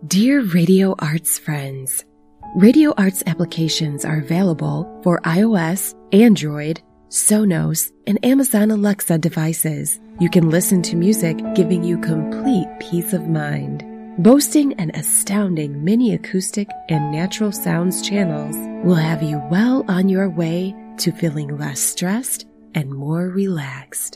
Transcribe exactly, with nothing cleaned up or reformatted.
Dear Radio Arts friends, Radio Arts applications are available for iOS, Android, Sonos, and Amazon Alexa devices. You can listen to music giving you complete peace of mind. Boasting an astounding mini acoustic and natural sounds channels will have you well on your way to feeling less stressed and more relaxed.